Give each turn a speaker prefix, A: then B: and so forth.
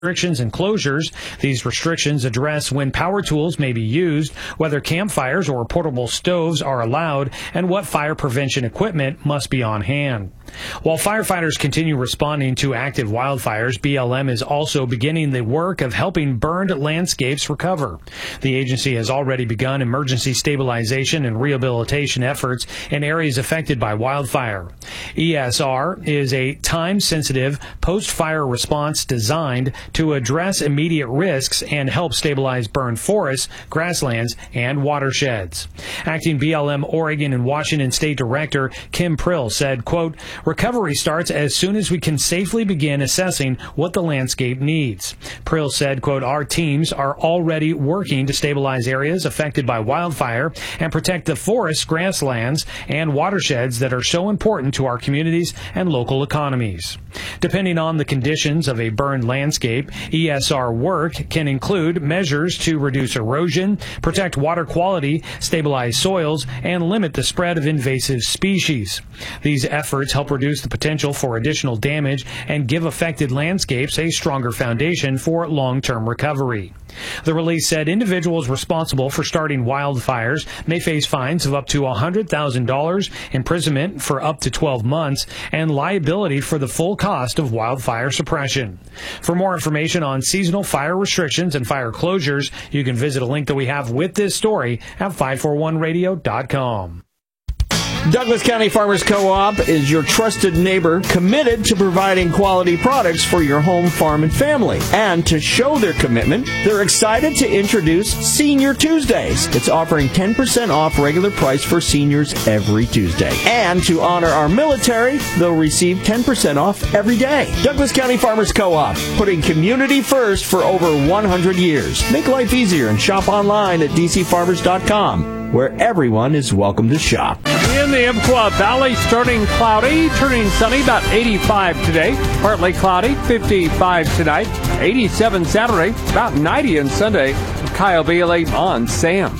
A: restrictions and closures. These restrictions address when power tools may be used, whether campfires or portable stoves are allowed, and what fire prevention equipment must be on hand. While firefighters continue responding to active wildfires, BLM is also beginning the work of helping burned landscapes recover. The agency has already begun emergency stabilization and rehabilitation efforts in areas affected by wildfire. ESR is a time-sensitive post-fire response designed to address immediate risks and help stabilize burned forests, grasslands, and watersheds. Acting BLM Oregon and Washington State Director Kim Prill said, quote, "Recovery starts as soon as we can safely begin assessing what the landscape needs." Prill said, quote, "Our teams are already working to stabilize areas affected by wildfire and protect the forests, grasslands, and watersheds that are so important to our communities and local economies." Depending on the conditions of a burned landscape, ESR work can include measures to reduce erosion, protect water quality, stabilize soils, and limit the spread of invasive species. These efforts help reduce the potential for additional damage and give affected landscapes a stronger foundation for long-term recovery. The release said individuals responsible for starting wildfires may face fines of up to $100,000, imprisonment for up to 12 months, and liability for the full cost of wildfire suppression. For more information on seasonal fire restrictions and fire closures, you can visit a link that we have with this story at 541radio.com.
B: Douglas County Farmers Co-op is your trusted neighbor committed to providing quality products for your home, farm, and family. And to show their commitment, they're excited to introduce Senior Tuesdays. It's offering 10% off regular price for seniors every Tuesday. And to honor our military, they'll receive 10% off every day. Douglas County Farmers Co-op, putting community first for over 100 years. Make life easier and shop online at dcfarmers.com, where everyone is welcome to shop.
C: In the Umpqua Valley, starting cloudy, turning sunny, about 85 today. Partly cloudy, 55 tonight. 87 Saturday, about 90 on Sunday. Kyle Bailey on Sam.